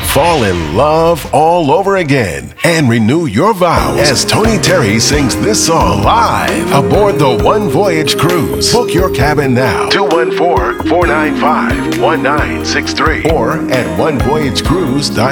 fall in love all over again and renew your vows as Tony Terry sings this song live aboard the One Voyage Cruise. Book your cabin now. 214-495-1963 or at onevoyagecruise.com.